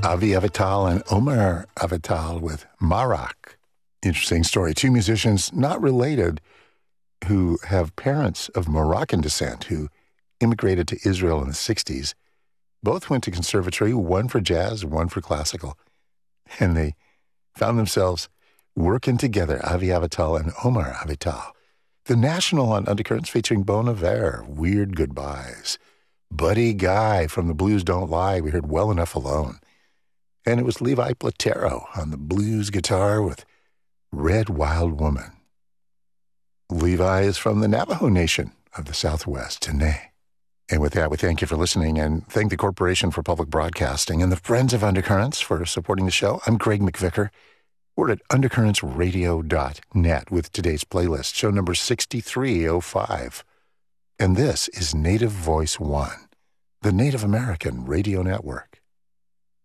Avi Avital and Omar Avital with Marak. Interesting story. Two musicians not related who have parents of Moroccan descent who immigrated to Israel in the 60s. Both went to conservatory, one for jazz, one for classical. And they found themselves working together, Avi Avital and Omar Avital. The National on Undercurrents featuring Bon Iver, Weird Goodbyes. Buddy Guy from The Blues Don't Lie, we heard Well Enough Alone. And it was Levi Platero on the blues guitar with Red Wild Woman. Levi is from the Navajo Nation of the Southwest, Tene. And with that, we thank you for listening and thank the Corporation for Public Broadcasting and the Friends of Undercurrents for supporting the show. I'm Greg McVicker. We're at undercurrentsradio.net with today's playlist, show number 6305. And this is Native Voice One, the Native American Radio Network.